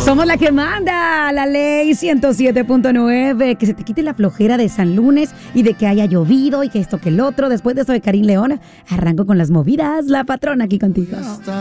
Somos la que manda, la ley 107.9, que se te quite la flojera de San Lunes y de que haya llovido y que esto que el otro. Después de eso de Karim León, arranco con las movidas, la patrona aquí contigo.